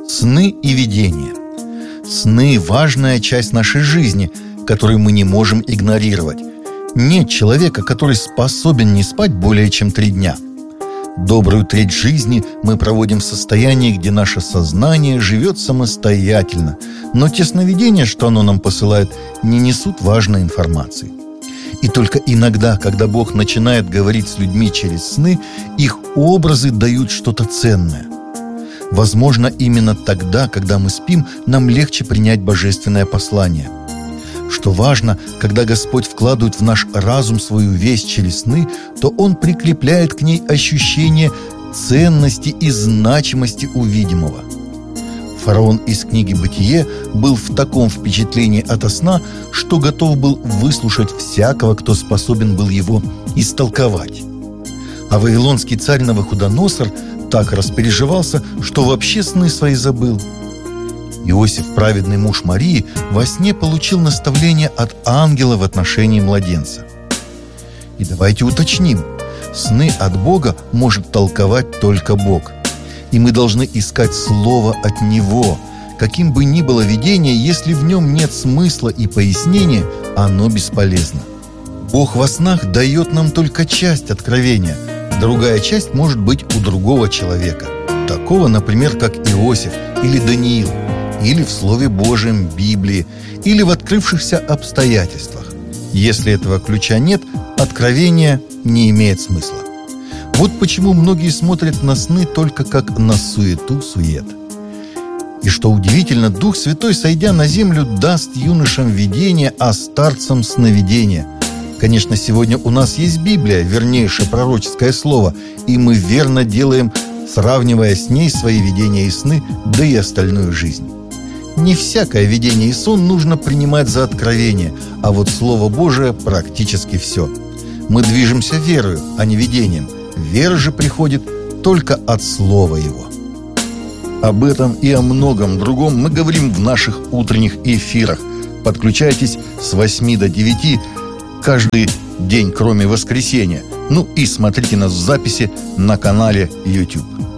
Сны и видения. Сны – важная часть нашей жизни, которую мы не можем игнорировать. Нет человека, который способен не спать более чем 3 дня. Добрую треть жизни мы проводим в состоянии, где наше сознание живет самостоятельно, но те сновидения, что оно нам посылает, не несут важной информации. И только иногда, когда Бог начинает говорить с людьми через сны, их образы дают что-то ценное. Возможно, именно тогда, когда мы спим, нам легче принять божественное послание. Что важно, когда Господь вкладывает в наш разум свою весть через сны, то Он прикрепляет к ней ощущение ценности и значимости увидимого. Фараон из книги «Бытие» был в таком впечатлении ото сна, что готов был выслушать всякого, кто способен был его истолковать. А вавилонский царь Навуходоносор так распереживался, что вообще сны свои забыл. Иосиф, праведный муж Марии, во сне получил наставление от ангела в отношении младенца. И давайте уточним: сны от Бога может толковать только Бог. И мы должны искать слово от Него. Каким бы ни было видение, если в нем нет смысла и пояснения, оно бесполезно. Бог во снах дает нам только часть откровения. Другая часть может быть у другого человека. Такого, например, как Иосиф или Даниил, или в Слове Божьем, Библии, или в открывшихся обстоятельствах. Если этого ключа нет, откровение не имеет смысла. Вот почему многие смотрят на сны только как на суету-сует. И что удивительно, Дух Святой, сойдя на землю, даст юношам видение, а старцам сновидение. Конечно, сегодня у нас есть Библия, вернейшее пророческое слово, и мы верно делаем, сравнивая с ней свои видения и сны, да и остальную жизнь. Не всякое видение и сон нужно принимать за откровение, а вот Слово Божие практически все. Мы движемся верою, а не видением. Вера же приходит только от Слова Его. Об этом и о многом другом мы говорим в наших утренних эфирах. Подключайтесь с 8 до 9 каждый день, кроме воскресенья. Ну и смотрите нас в записи на канале YouTube.